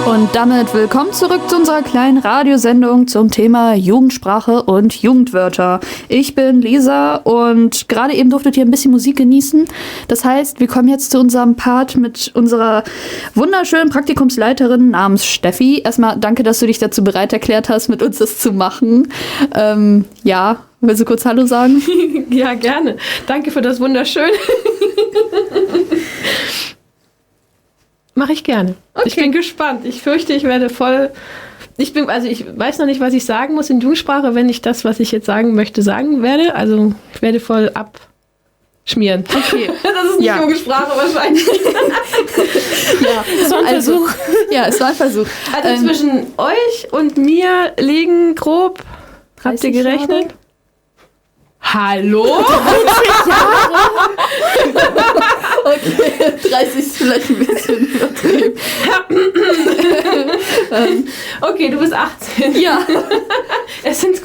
Und damit willkommen zurück zu unserer kleinen Radiosendung zum Thema Jugendsprache und Jugendwörter. Ich bin Lisa und gerade eben durftet ihr ein bisschen Musik genießen. Das heißt, wir kommen jetzt zu unserem Part mit unserer wunderschönen Praktikumsleiterin namens Steffi. Erstmal danke, dass du dich dazu bereit erklärt hast, mit uns das zu machen. Ja, willst du kurz Hallo sagen? Ja, gerne. Danke für das Wunderschön. Mache ich gerne. Okay. Ich bin gespannt. Ich fürchte, ich werde voll... Ich weiß noch nicht, was ich sagen muss in Jugendsprache, wenn ich das, was ich jetzt sagen möchte, sagen werde. Also ich werde voll abschmieren. Okay. Das ist nicht Jugendsprache wahrscheinlich. Ja, es war ein Versuch. Ja, es war ein Versuch. Also zwischen euch und mir liegen grob, habt ihr gerechnet? Jahre? Hallo? 30 Jahre? Okay, 30 ist vielleicht ein bisschen übertrieben. Okay, du bist 18. Ja. Es sind